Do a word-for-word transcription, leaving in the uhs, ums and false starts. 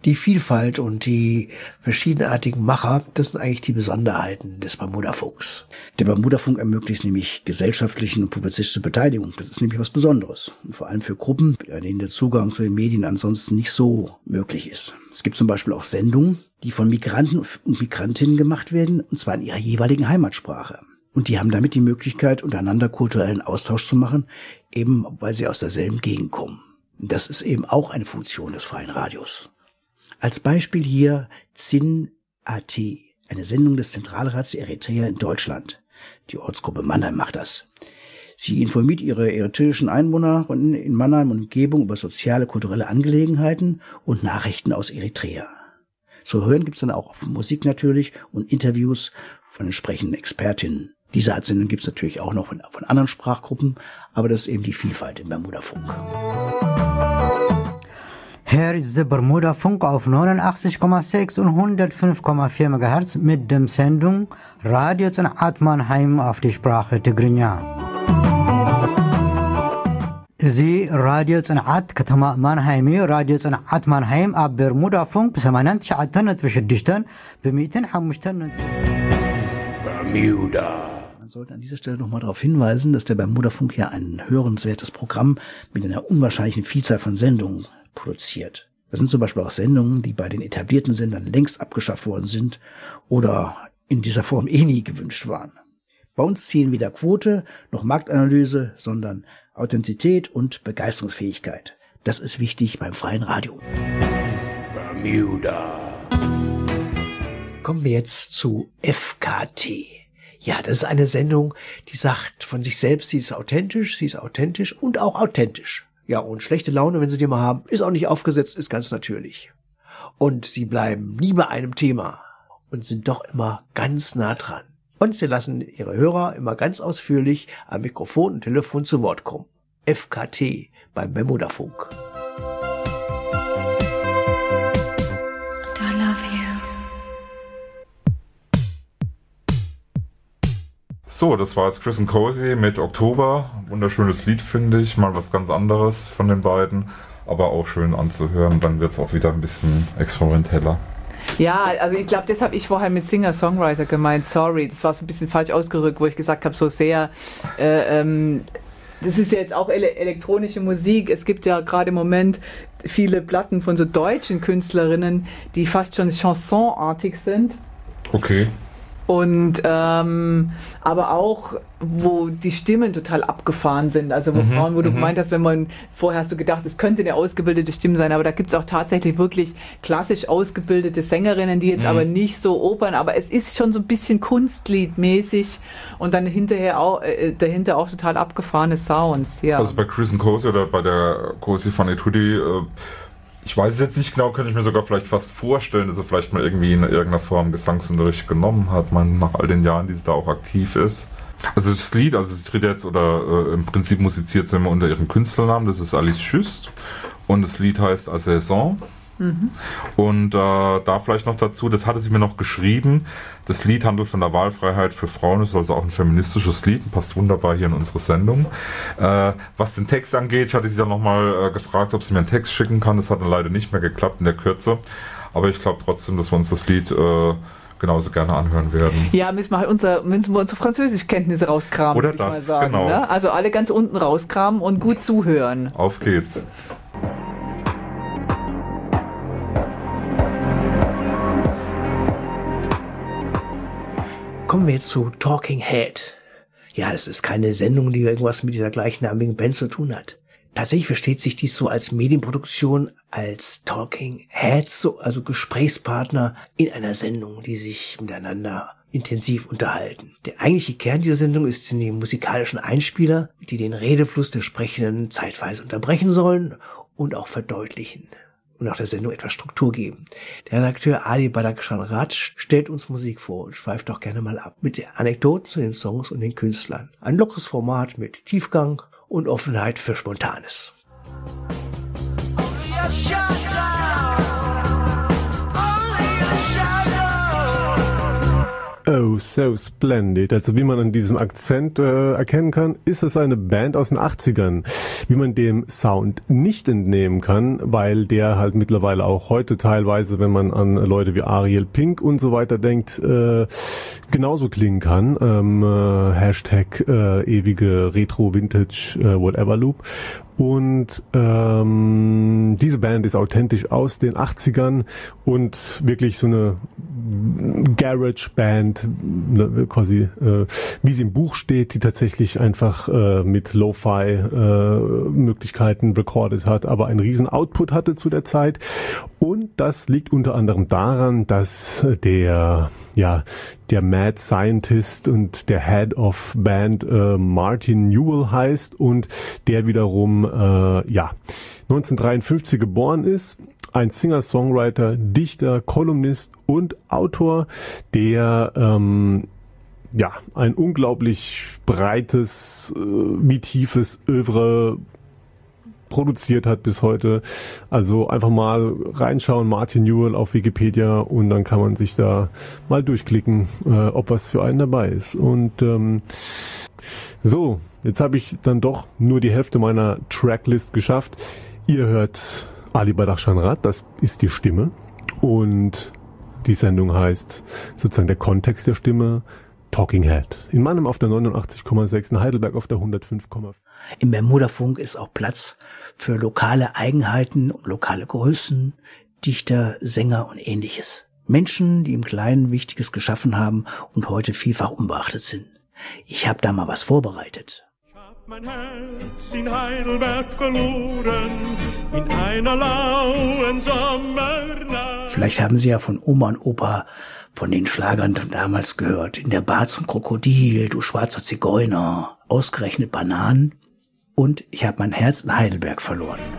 Die Vielfalt und die verschiedenartigen Macher, das sind eigentlich die Besonderheiten des Bermudafunks. Der Bermudafunk ermöglicht nämlich gesellschaftlichen und publizistische Beteiligung. Das ist nämlich was Besonderes. Und vor allem für Gruppen, bei denen der Zugang zu den Medien ansonsten nicht so möglich ist. Es gibt zum Beispiel auch Sendungen, die von Migranten und Migrantinnen gemacht werden, und zwar in ihrer jeweiligen Heimatsprache. Und die haben damit die Möglichkeit, untereinander kulturellen Austausch zu machen, eben weil sie aus derselben Gegend kommen. Und das ist eben auch eine Funktion des freien Radios. Als Beispiel hier Zin A T, eine Sendung des Zentralrats der Eritreer in Deutschland. Die Ortsgruppe Mannheim macht das. Sie informiert ihre eritreischen Einwohner in Mannheim und Umgebung über soziale, kulturelle Angelegenheiten und Nachrichten aus Eritrea. Zu hören gibt's dann auch Musik natürlich und Interviews von entsprechenden Expertinnen. Diese Art Sendung gibt's natürlich auch noch von, von anderen Sprachgruppen, aber das ist eben die Vielfalt im Bermudafunk. Hier ist der Bermudafunk auf neunundachtzig Komma sechs und hundertfünf Komma vier Megahertz mit der Sendung Radio Zenat Mannheim auf die Sprache Tigrinya. Sie Radio Zenat Katama Mannheimi, Radio Zenat Mannheim ab Bermudafunk بثمانية تسعة وستين بمئتين خمسة. Bermuda. Man sollte an dieser Stelle nochmal darauf hinweisen, dass der Bermudafunk ja ein hörenswertes Programm mit einer unwahrscheinlichen Vielzahl von Sendungen produziert. Das sind zum Beispiel auch Sendungen, die bei den etablierten Sendern längst abgeschafft worden sind oder in dieser Form eh nie gewünscht waren. Bei uns zählen weder Quote noch Marktanalyse, sondern Authentizität und Begeisterungsfähigkeit. Das ist wichtig beim freien Radio. Bermuda. Kommen wir jetzt zu F K T. Ja, das ist eine Sendung, die sagt von sich selbst, sie ist authentisch, sie ist authentisch und auch authentisch. Ja, und schlechte Laune, wenn sie die mal haben, ist auch nicht aufgesetzt, ist ganz natürlich. Und sie bleiben nie bei einem Thema und sind doch immer ganz nah dran. Und sie lassen ihre Hörer immer ganz ausführlich am Mikrofon und Telefon zu Wort kommen. F K T beim Bermudafunk. So, das war jetzt Chris and Cozy mit Oktober. Wunderschönes Lied, finde ich. Mal was ganz anderes von den beiden. Aber auch schön anzuhören. Dann wird es auch wieder ein bisschen experimenteller. Ja, also ich glaube, das habe ich vorher mit Singer-Songwriter gemeint. Sorry, das war so ein bisschen falsch ausgerückt, wo ich gesagt habe, so sehr... Äh, ähm, das ist ja jetzt auch ele- elektronische Musik. Es gibt ja gerade im Moment viele Platten von so deutschen Künstlerinnen, die fast schon chansonartig sind. Okay. Und ähm, aber auch, wo die Stimmen total abgefahren sind, also wo mhm, Frauen, wo du mhm. gemeint hast, wenn man, vorher hast du gedacht, es könnte eine ausgebildete Stimme sein, aber da gibt es auch tatsächlich wirklich klassisch ausgebildete Sängerinnen, die jetzt mhm. aber nicht so opern, aber es ist schon so ein bisschen kunstliedmäßig und dann hinterher auch, äh, dahinter auch total abgefahrene Sounds, ja. Also bei Chris and Cozy oder bei der Cozy von Etude, äh, ich weiß es jetzt nicht genau, könnte ich mir sogar vielleicht fast vorstellen, dass er vielleicht mal irgendwie in irgendeiner Form Gesangsunterricht genommen hat, man, nach all den Jahren, die sie da auch aktiv ist. Also das Lied, also sie tritt jetzt oder äh, im Prinzip musiziert sie immer unter ihrem Künstlernamen, das ist Alice Schüst und das Lied heißt A Saison. Mhm. Und äh, da vielleicht noch dazu, das hatte sie mir noch geschrieben, das Lied handelt von der Wahlfreiheit für Frauen, ist also auch ein feministisches Lied und passt wunderbar hier in unsere Sendung. Äh, was den Text angeht, ich hatte sie dann nochmal äh, gefragt, ob sie mir einen Text schicken kann, das hat dann leider nicht mehr geklappt in der Kürze, aber ich glaube trotzdem, dass wir uns das Lied äh, genauso gerne anhören werden. Ja, müssen wir, halt unser, müssen wir unsere Französischkenntnisse rauskramen, oder würde ich das, mal sagen. Genau. Ne? Also alle ganz unten rauskramen und gut zuhören. Auf geht's. Kommen wir jetzt zu Talking Head. Ja, das ist keine Sendung, die irgendwas mit dieser gleichnamigen Band zu tun hat. Tatsächlich versteht sich dies so als Medienproduktion, als Talking Heads, so, also Gesprächspartner in einer Sendung, die sich miteinander intensiv unterhalten. Der eigentliche Kern dieser Sendung ist in die musikalischen Einspieler, die den Redefluss der Sprechenden zeitweise unterbrechen sollen und auch verdeutlichen und auch der Sendung etwas Struktur geben. Der Redakteur Ali Badakhshan Raj stellt uns Musik vor und schweift doch gerne mal ab mit den Anekdoten zu den Songs und den Künstlern. Ein lockeres Format mit Tiefgang und Offenheit für Spontanes. Oh You So Splendid. Also wie man an diesem Akzent äh, erkennen kann, ist es eine Band aus den achtzigern. Wie man dem Sound nicht entnehmen kann, weil der halt mittlerweile auch heute teilweise, wenn man an Leute wie Ariel Pink und so weiter denkt, äh, genauso klingen kann. Ähm, äh, Hashtag äh, ewige Retro, Vintage, äh, Whatever Loop. Und ähm, diese Band ist authentisch aus den achtzigern und wirklich so eine Garage-Band, ne, quasi äh, wie sie im Buch steht, die tatsächlich einfach äh, mit Lo-Fi-Möglichkeiten äh, recorded hat, aber einen riesen Output hatte zu der Zeit. Und das liegt unter anderem daran, dass der ja der Mad Scientist und der Head of Band äh, Martin Newell heißt und der wiederum äh, ja neunzehnhundertdreiundfünfzig geboren ist, ein Singer-Songwriter, Dichter, Kolumnist und Autor, der ähm, ja ein unglaublich breites äh, wie tiefes Œuvre produziert hat bis heute. Also einfach mal reinschauen, Martin Newell auf Wikipedia, und dann kann man sich da mal durchklicken, äh, ob was für einen dabei ist. Und ähm, so, jetzt habe ich dann doch nur die Hälfte meiner Tracklist geschafft. Ihr hört Ali Badakhshan Rath, das ist die Stimme, und die Sendung heißt sozusagen der Kontext der Stimme Talking Head. In Mannheim auf der neunundachtzig Komma sechs, in Heidelberg auf der hundertfünf Komma fünf. Im Bermudafunk ist auch Platz für lokale Eigenheiten und lokale Größen, Dichter, Sänger und Ähnliches. Menschen, die im Kleinen Wichtiges geschaffen haben und heute vielfach unbeachtet sind. Ich habe da mal was vorbereitet. Ich hab mein Herz in Heidelberg verloren, in einer lauen Sommernacht. Vielleicht haben Sie ja von Oma und Opa von den Schlagern von damals gehört. In der Bar zum Krokodil, du schwarzer Zigeuner, ausgerechnet Bananen. Und ich habe mein Herz in Heidelberg verloren.